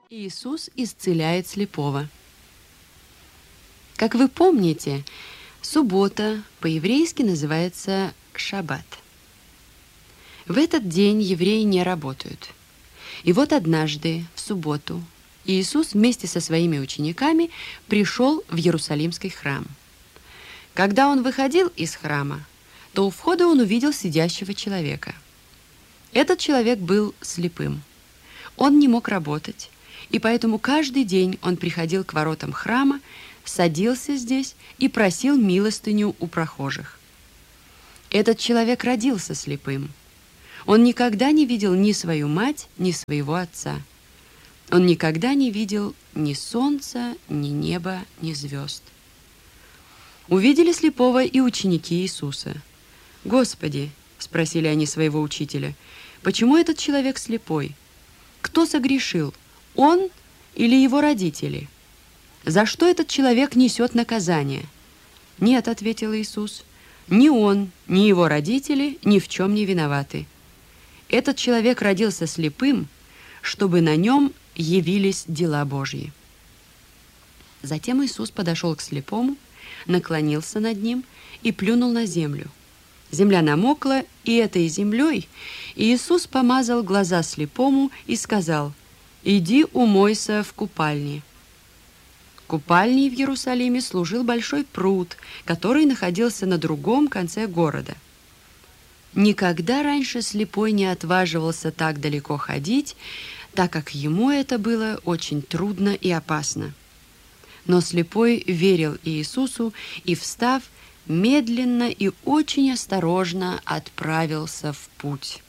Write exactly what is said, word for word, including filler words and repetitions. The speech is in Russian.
Иисус исцеляет слепого. Как вы помните, суббота по-еврейски называется шаббат. В этот день евреи не работают. И вот однажды, в субботу, Иисус вместе со своими учениками пришел в Иерусалимский храм. Когда он выходил из храма, то у входа он увидел сидящего человека. Этот человек был слепым. Он не мог работать, и поэтому каждый день он приходил к воротам храма, садился здесь и просил милостыню у прохожих. Этот человек родился слепым. Он никогда не видел ни свою мать, ни своего отца. Он никогда не видел ни солнца, ни неба, ни звезд. Увидели слепого и ученики Иисуса. «Господи», — спросили они своего учителя, — «почему этот человек слепой? Кто согрешил, он или его родители? За что этот человек несет наказание?» «Нет», — ответил Иисус, — «ни он, ни его родители ни в чем не виноваты. Этот человек родился слепым, чтобы на нем явились дела Божьи». Затем Иисус подошел к слепому, наклонился над ним и плюнул на землю. Земля намокла, и этой землей Иисус помазал глаза слепому и сказал: «Иди умойся в купальне». Купальней в Иерусалиме служил большой пруд, который находился на другом конце города. Никогда раньше слепой не отваживался так далеко ходить, так как ему это было очень трудно и опасно. Но слепой верил Иисусу и, встав, медленно и очень осторожно отправился в путь.